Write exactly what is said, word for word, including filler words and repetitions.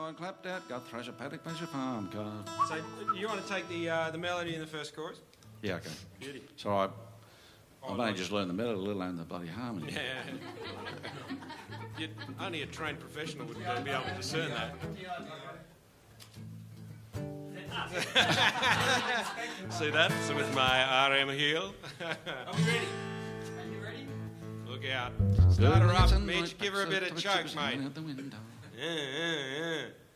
side clapped out, got thrash a paddock, pleasure farm car. So you want to take the uh, the melody in the first chorus? Yeah, okay. Beauty. So I, Oh, I've only just learned the melody, let alone the bloody harmony. Yeah. You'd, only a trained professional would uh, be able to discern that. See that? So with my R M heel. Are we ready? Are you ready? Look out. Start her up, Mitch. Give her a bit of choke, mate. Yeah, yeah, yeah.